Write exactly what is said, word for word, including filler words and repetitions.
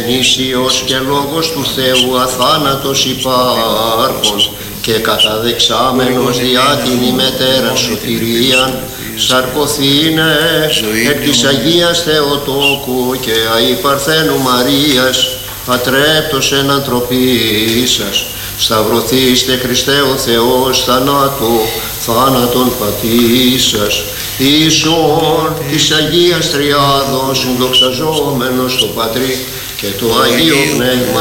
Νήσιος και λόγος του Θεού αθάνατος υπάρχων και καταδεξάμενος διά την ημετέραν σωτηρίαν σαρκωθήνε εκ της Αγίας Θεοτόκου και αη Παρθένου Μαρίας ατρέπτος εν ανθρωπίσας σταυρωθήστε Χριστέ ο Θεός θανάτου θάνατον πατήσας ίσον της Αγίας Τριάδος δοξαζόμενος το Πατρί και το Αγίο Πνεύμα